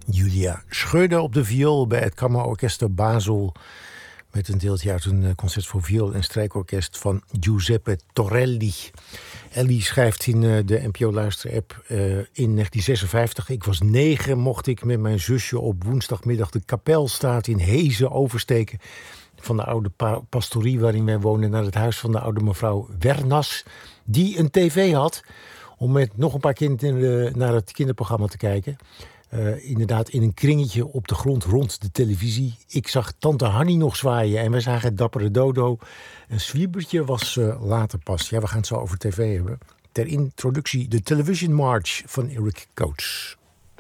Julia Schröder op de viool bij het Kammerorkester Basel. Met een deeltje uit een concert voor viool en strijkorkest van Giuseppe Torelli. Ellie schrijft in de NPO Luister-app in 1956. Ik was 9, mocht ik met mijn zusje op woensdagmiddag de Kapelstraat in Hezen oversteken. Van de oude pastorie waarin wij woonden naar het huis van de oude mevrouw Wernas. Die een tv had om met nog een paar kinderen naar het kinderprogramma te kijken. Inderdaad in een kringetje op de grond rond de televisie. Ik zag tante Hannie nog zwaaien en wij zagen dappere Dodo. Een zwiebertje was later pas. Ja, we gaan het zo over tv hebben. Ter introductie de Television March van Eric Coates.